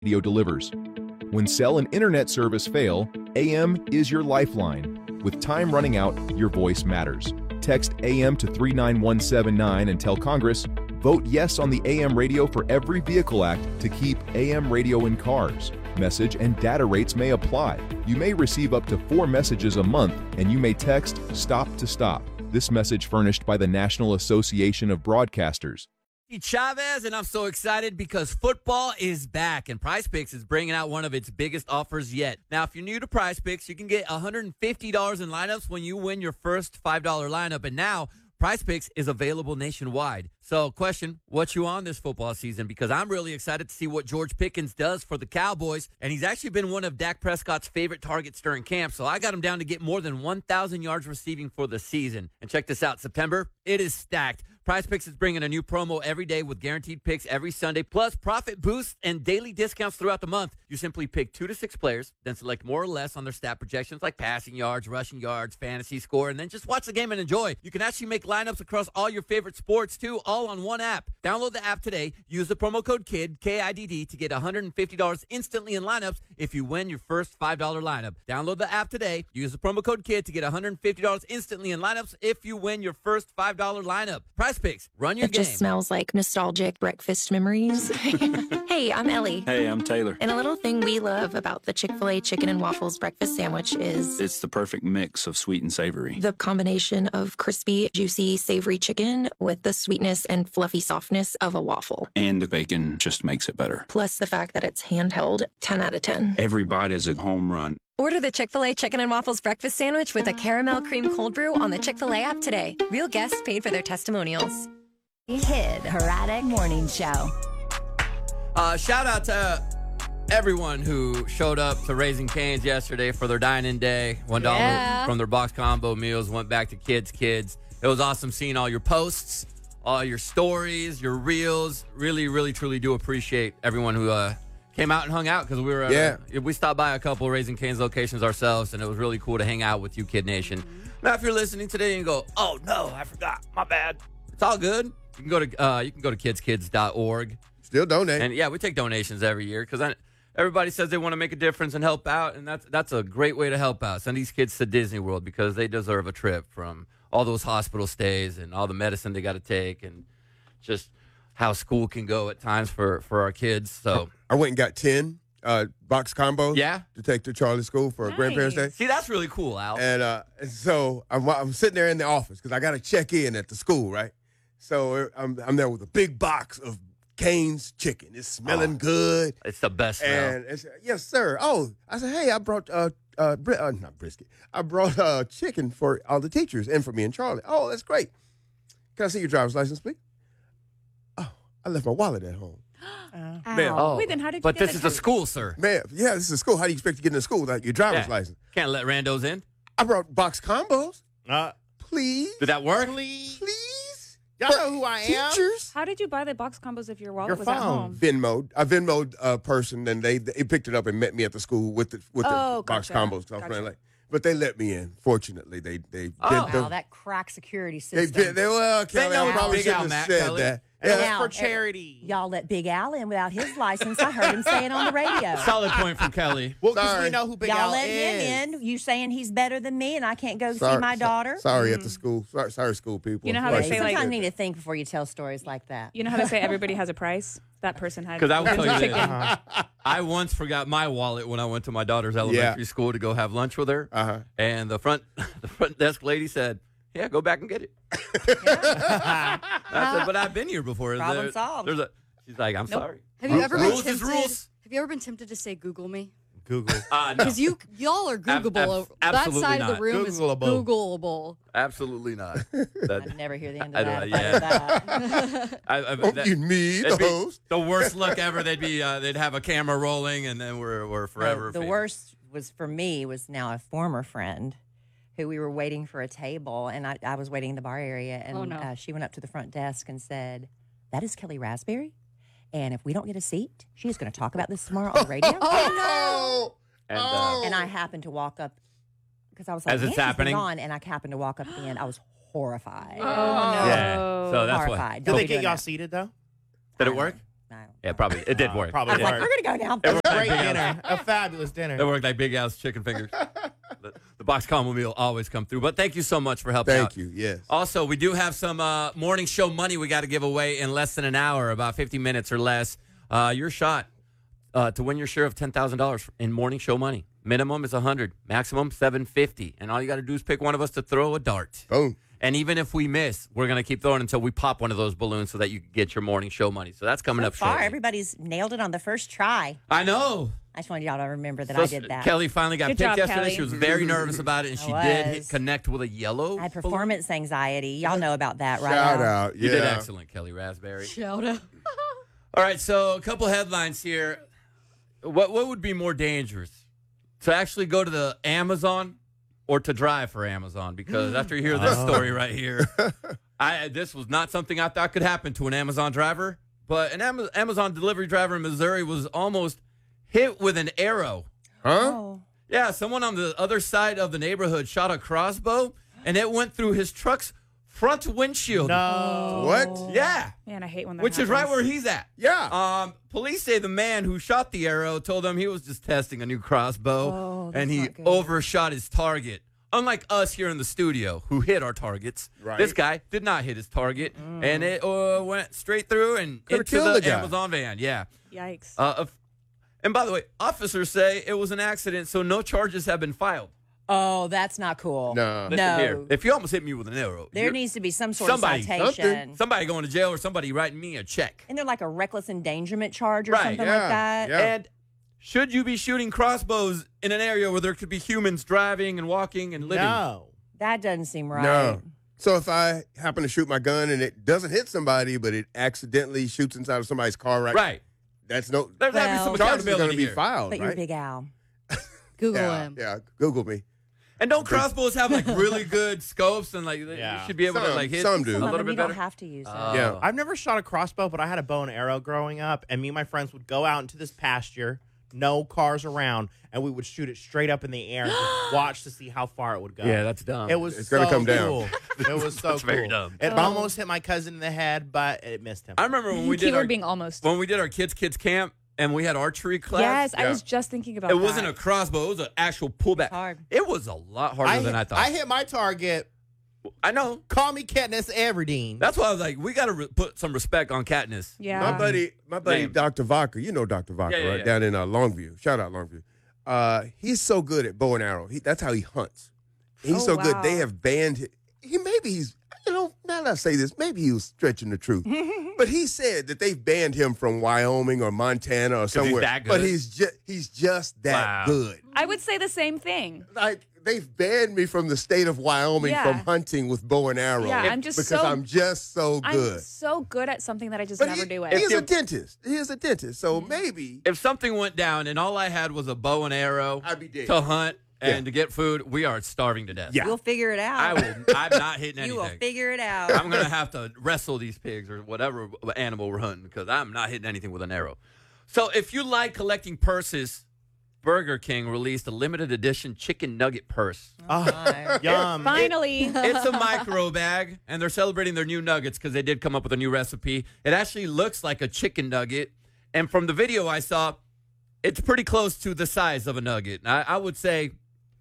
Radio delivers. When cell and internet service fail, AM is your lifeline. With time running out, your voice matters. Text AM to 39179 and tell Congress, vote yes on the AM radio for every vehicle act to keep AM radio in cars. Message and data rates may apply. You may receive up to 4 messages a month, and you may text STOP to STOP. This message furnished by the National Association of Broadcasters. Chavez, and I'm so excited because football is back, and Prize Picks is bringing out one of its biggest offers yet. Now, if you're new to Prize Picks, you can get $150 in lineups when you win your first $5 lineup, and now Prize Picks is available nationwide. So, question, what you on this football season? Because I'm really excited to see what George Pickens does for the Cowboys, and he's actually been one of Dak Prescott's favorite targets during camp, so I got him down to get more than 1,000 yards receiving for the season. And check this out, September, it is stacked. Prize Picks is bringing a new promo every day with guaranteed picks every Sunday, plus profit boosts and daily discounts throughout the month. You simply pick 2 to 6 players, then select more or less on their stat projections like passing yards, rushing yards, fantasy score, and then just watch the game and enjoy. You can actually make lineups across all your favorite sports, too, all on one app. Download the app today. Use the promo code KIDD, K-I-D-D, to get $150 instantly in lineups if you win your first $5 lineup. Download the app today. Use the promo code KIDD to get $150 instantly in lineups if you win your first $5 lineup. Prize Picks. Run your game. It just smells like nostalgic breakfast memories. Hey, I'm Ellie. Hey, I'm Taylor. And a little thing we love about the Chick-fil-A chicken and waffles breakfast sandwich is It's the perfect mix of sweet and savory. the combination of crispy, juicy, savory chicken with the sweetness and fluffy softness of a waffle. And the bacon just makes it better. Plus the fact that it's handheld, 10 out of 10. Every bite is a home run. Order the Chick-fil-A Chicken and Waffles breakfast sandwich with a caramel cream cold brew on the Chick-fil-A app today. Real guests paid for their testimonials. Kid Herodic Morning Show. Shout out to everyone who showed up to Raising Cane's yesterday for their dine-in day. $1 from their box combo meals went back to kids. It was awesome seeing all your posts, all your stories, your reels. Really, really, truly do appreciate everyone who came out and hung out because we were we stopped by a couple of Raising Cane's locations ourselves, and it was really cool to hang out with you, Kid Nation. Now, if you're listening today and go, "Oh no, I forgot, my bad," it's all good. You can go to kidskids.org. Still donate. And yeah, we take donations every year because everybody says they want to make a difference and help out, and that's a great way to help out. Send these kids to Disney World because they deserve a trip from all those hospital stays and all the medicine they got to take and just how school can go at times for our kids. So I went and got 10 box combos to take to Charlie's school for Grandparents' Day. See, that's really cool, Al. And so I'm sitting there in the office because I got to check in at the school, right? So I'm there with a big box of Cane's chicken. It's smelling good. It's the best smell. And it's, yes, sir. Oh, I said, hey, I brought not brisket. I brought chicken for all the teachers and for me and Charlie. Oh, that's great. Can I see your driver's license, please? Oh, I left my wallet at home. Man, Wait, then how did you But get this that is a school, sir. Man, yeah, this is a school. How do you expect to get into school without your driver's license? Can't let randos in. I brought box combos. Please. Did that work? Please. Y'all know who I am. Teachers. How did you buy the box combos if your wallet Your was at phone. home? Venmo'd. I Venmo'd a person, and they picked it up and met me at the school with the box gotcha. combos. So I was running late. But they let me in. Fortunately, they Wow, that crack security system. Kelly, I probably Big shouldn't Al, have Matt, said Kelly. that. It was Now, for charity. Y'all let Big Al in without his license. I heard him say it on the radio. Solid point from Kelly. Well, because Sorry. we know who Big Y'all Al let is. him in. You saying he's better than me and I can't go see my daughter? Sorry at the school. Sorry, school people. You know how Yeah, they say, sometimes like- you need to think before you tell stories like that. You know how they say everybody has a price? That person had. Because I will tell you this. chicken. I once forgot my wallet when I went to my daughter's elementary school to go have lunch with her. And the front desk lady said, "Yeah, go back and get it." I said, "But I've been here before." Problem solved. She's like, "I'm sorry." Have you ever been Rules is tempted? rules. Have you ever been tempted to say Google me? Google. No. Because y'all are Googleable. That absolutely side of not. the room is Googleable. Googleable. Absolutely not. I'd never hear the end of that. Yeah. You me, the it'd be host. the worst look ever. They'd have a camera rolling, and then we're forever. The famous. worst was for me was now a former friend who we were waiting for a table, and I was waiting in the bar area, and Oh, no. she went up to the front desk and said, "That is Kelly Raspberry, and if we don't get a seat, she's going to talk about this tomorrow on the radio." Oh, And I happened to walk up because I was like, As it's "Man, she's been happening? gone," and I happened to walk up at the end. I was horrified. Oh, no. Yeah. So that's Horrified. what. Did Don't they be get doing y'all that. seated, though? Did it work? Yeah, probably. It did work. I was like, we're going to go now. It worked like Great Big Al's. dinner. A fabulous dinner. It worked like Big Al's chicken fingers. The box combo meal always come through. But thank you so much for helping out. Thank you. Yes. Also, we do have some morning show money we got to give away in less than an hour, about 50 minutes or less. Your shot to win your share of $10,000 in morning show money. Minimum is $100, maximum $750, and all you got to do is pick one of us to throw a dart. Boom. And even if we miss, we're going to keep throwing until we pop one of those balloons so that you can get your morning show money. So that's coming up far, shortly. everybody's nailed it on the first try. I know. I just wanted y'all to remember that So I did that. Kelly finally got Good picked job, yesterday. Kelly. She was very nervous about it, and she did was. connect with a yellow I had balloon. performance anxiety. Y'all know about that, right? Shout Al? out. You Yeah. did excellent, Kelly Raspberry. Shout out. All right, so a couple headlines here. What would be more dangerous? To actually go to the Amazon or to drive for Amazon? Because after you hear this story right here, this was not something I thought could happen to an Amazon driver. But an Amazon delivery driver in Missouri was almost hit with an arrow. Huh? Oh. Yeah, someone on the other side of the neighborhood shot a crossbow, and it went through his truck's front windshield. No. What? Yeah. Man, I hate when that Which is right happens. where he's at. Yeah. Police say the man who shot the arrow told them he was just testing a new crossbow, Oh, and that's he not good. overshot his target. Unlike us here in the studio, who hit our targets, Right. this guy did not hit his target, and it went straight through and Coulda into killed the the guy. Amazon van. Yeah. Yikes. And by the way, officers say it was an accident, so no charges have been filed. Oh, that's not cool. No. Listen here, No. if you almost hit me with an arrow, There you're- needs to be some sort somebody- of citation. somebody going to jail or somebody writing me a check. Isn't there like a reckless endangerment charge or Right, something yeah, like that? yeah. And should you be shooting crossbows in an area where there could be humans driving and walking and living? No. That doesn't seem right. No. So if I happen to shoot my gun and it doesn't hit somebody, but it accidentally shoots inside of somebody's car, right? Right. That's no. There's got to be some Well- Charges are going accountability to be here. filed, But right? you're Big Al. Google yeah, him. yeah. Google me. And don't crossbows have like really good scopes and like Yeah. you should be able to Some- like hit some do. a Some of little them bit you better? don't have to use it. Yeah. I've never shot a crossbow, but I had a bow and arrow growing up, and me and my friends would go out into this pasture, no cars around, and we would shoot it straight up in the air and just watch to see how far it would go. Yeah, that's dumb. It was It's so gonna come down. cool. It was so That's cool. very dumb. It almost hit my cousin in the head, but it missed him. I remember when we did Keyword our being almost. when we did our kids camp and we had archery class. Yes, I Yeah. was just thinking about It that. wasn't a crossbow; it was an actual pullback. Hard. It was a lot harder than I thought. I hit my target. I know. Call me Katniss Everdeen. That's why I was like, we got to put some respect on Katniss. Yeah. My buddy, Name. Dr. Vodka, you know Dr. Vodka, Yeah, yeah, right? yeah. Down in Longview. Shout out Longview. He's so good at bow and arrow. That's how he hunts. He's Oh, so good. wow. They have banned him. He's, now that I say this, maybe he was stretching the truth. But he said that they've banned him from Wyoming or Montana or he's somewhere. that But good? he's just that Wow. good. I would say the same thing. Like, they've banned me from the state of Wyoming Yeah. from hunting with bow and arrow. Yeah, I'm just because so- I'm just so good. I'm so good at something that I just But never do it. he is you- a dentist. He is a dentist. So maybe If something went down and all I had was a bow and arrow I'd be dead. to hunt and Yeah. to get food, we are starving to death. Yeah. You'll figure it out. I'm not hitting You will anything. figure it out. I'm gonna have to wrestle these pigs or whatever animal we're hunting because I'm not hitting anything with an arrow. So if you like collecting purses, Burger King released a limited edition chicken nugget purse. Yum. Finally. It's a micro bag, and they're celebrating their new nuggets because they did come up with a new recipe. It actually looks like a chicken nugget, and from the video I saw, it's pretty close to the size of a nugget. I would say,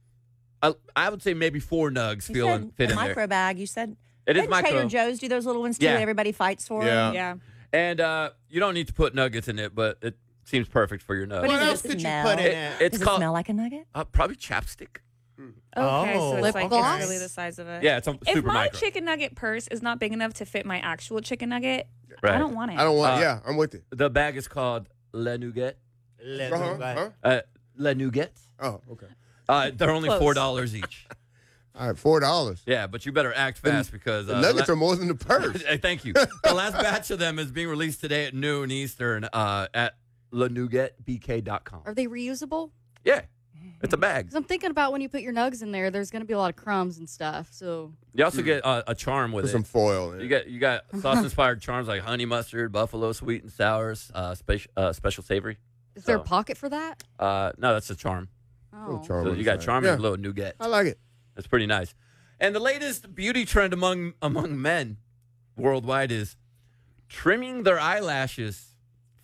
I would say maybe 4 nugs You fit said in micro there. bag. You said It is Didn't micro. Trader Joe's do those little ones too? Yeah. That everybody fights for. Yeah. Yeah. And you don't need to put nuggets in it, but it seems perfect for your nugs. What does it else could you smell? put in It- it? it's Does called it smell like a nugget? probably chapstick. Okay, so Lip it's like gloss? it's really the size of it. Yeah, it's If super my micro. chicken nugget purse is not big enough to fit my actual chicken nugget, Right. I don't want it. I don't want. Uh, yeah, I'm with it. The bag is called Le Nougat. Uh-huh. Le Nougat. Oh, okay. They're only Close. $4 each. All right, $4. Yeah, but you better act fast because The nuggets are more than the purse. Thank you. The last batch of them is being released today at noon Eastern at lenougatbk.com. Are they reusable? Yeah, it's a bag. Because I'm thinking about when you put your nugs in there, there's going to be a lot of crumbs and stuff. So You also get a charm with Put it. some foil in it. You got sauce-inspired charms like honey mustard, buffalo sweet and sours, special savory. is there a So- pocket for that? No, that's a charm. Oh. charm So on you the got side. charm Yeah. and a little nougat. I like it. That's pretty nice. And the latest beauty trend among men worldwide is trimming their eyelashes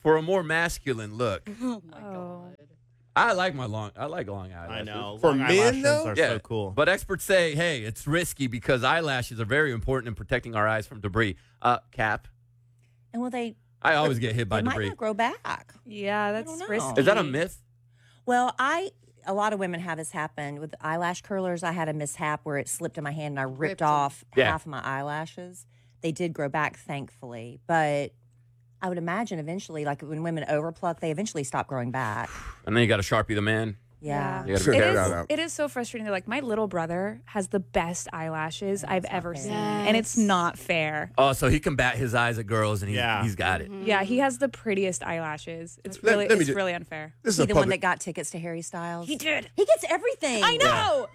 for a more masculine look. Oh my god. I like long eyelashes. I know. For Long men, eyelashes though? are Yeah, so cool. But experts say, hey, it's risky because eyelashes are very important in protecting our eyes from debris. Cap, And will they? I always get hit by They might debris. not grow back. Yeah, don't that's know. risky. Is that a myth? Well, a lot of women have this happen with eyelash curlers. I had a mishap where it slipped in my hand and I ripped Ripped 'em. off Yeah. half of my eyelashes. They did grow back, thankfully, but I would imagine eventually, like when women overpluck, they eventually stop growing back. And then you got to Sharpie the man. Yeah. You gotta Sure. be It Yeah, careful. no, no. it is so frustrating. Like, my little brother has the best eyelashes I've not ever fair. seen. And it's not fair. Oh, so he can bat his eyes at girls, and Yeah. he's got it. Yeah, he has the prettiest eyelashes. It's Let- really let me it's ju- really unfair. This is He a the one public. that got tickets to Harry Styles? He did. He gets everything. I know.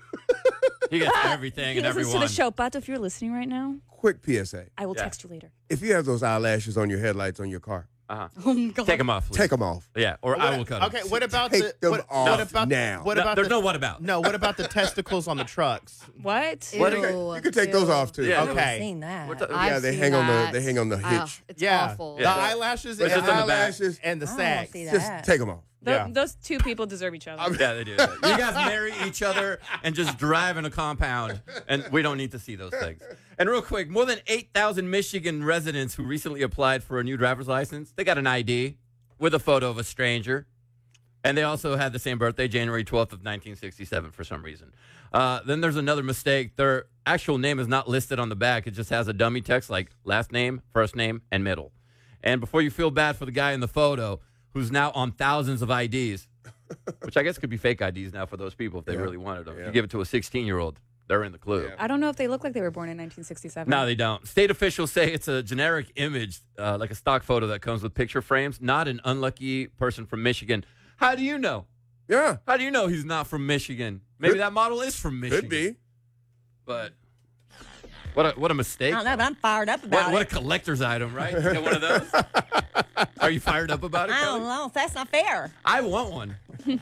He gets everything He and listens everyone. to the show. But if you're listening right now, Quick PSA. I will Yeah. text you later. If you have those eyelashes on your headlights on your car, Uh-huh. Oh my god. Take them off, please. take them off. Yeah, or I will cut them. Okay, what about Take the them off what about now. What No, about there's the, no what about. No, what about the testicles on the trucks? What? What? Ew, You can take those ew. off too. Yeah. I've never Okay. seen that. What the- Yeah, I've they seen hang on the that. they hang on the Ah, hitch. it's Yeah. awful. The Yeah. eyelashes It's and just in the back. eyelashes. and the I don't sags. see Just that. take them off. Yeah. Those two people deserve each other. Yeah, they do. You guys marry each other and just drive in a compound, and we don't need to see those things. And real quick, more than 8,000 Michigan residents who recently applied for a new driver's license, they got an ID with a photo of a stranger. And they also had the same birthday, January 12th of 1967, for some reason. Then there's another mistake. Their actual name is not listed on the back. It just has a dummy text like last name, first name, and middle. And before you feel bad for the guy in the photo, who's now on thousands of IDs, which I guess could be fake IDs now for those people if they really wanted them. If you give it to a 16-year-old, they're in the clue. I don't know if they look like they were born in 1967. No, they don't. State officials say it's a generic image, like a stock photo that comes with picture frames, not an unlucky person from Michigan. How do you know? Yeah, How do you know he's not from Michigan? Maybe that model is from Michigan. could be. But what a mistake. I don't know, but I'm fired up about What a it. collector's item, right? You get one of those? Are you fired up about it, I Kelly? don't know. That's not fair. I want one.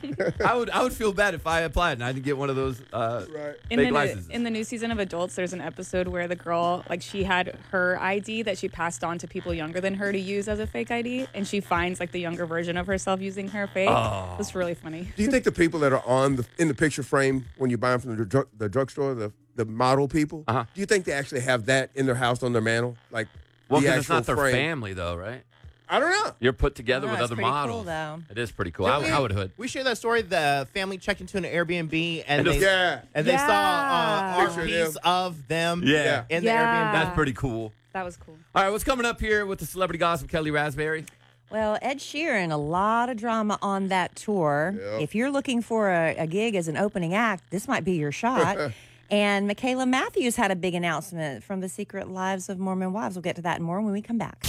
I would feel bad if I applied and I didn't get one of those fake licenses. In the new season of Adults, there's an episode where the girl, like, she had her ID that she passed on to people younger than her to use as a fake ID, and she finds like the younger version of herself using her fake. Oh. It's really funny. Do you think the people that are in the picture frame when you buy them from the drugstore, the model people, Uh-huh. do you think they actually have that in their house on their mantle, like Well, the because it's not actual their frame? family, though, right? I don't know. You're put together Oh, with that's other pretty cool, models. though. It is pretty cool. I would hood. We shared that story. The family checked into an Airbnb and they Yeah. and they saw Yeah. a Picture of piece them. of them Yeah. in the Yeah. Airbnb. That's pretty cool. That was cool. All right, what's coming up here with the celebrity gossip, Kelly Raspberry? Well, Ed Sheeran, a lot of drama on that tour. Yep. If you're looking for a gig as an opening act, this might be your shot. And Michaela Matthews had a big announcement from The Secret Lives of Mormon Wives. We'll get to that and more when we come back.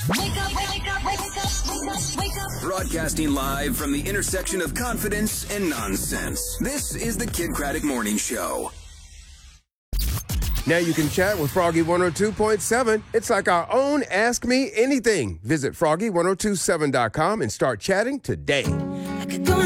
Broadcasting live from the intersection of confidence and nonsense. This is the Kid Craddock Morning Show. Now you can chat with Froggy 102.7. It's like our own Ask Me Anything. Visit Froggy1027.com and start chatting today.